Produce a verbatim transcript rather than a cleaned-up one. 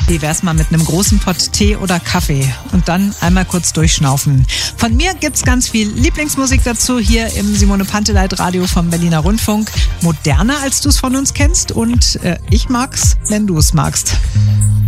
Wie wär's mal mit einem großen Pott Tee oder Kaffee und dann einmal kurz durchschnaufen. Von mir gibt's ganz viel Lieblingsmusik dazu hier im Simone Panteleit Radio vom Berliner Rundfunk. Moderner, als du es von uns kennst, und äh, ich mag's, wenn du es magst.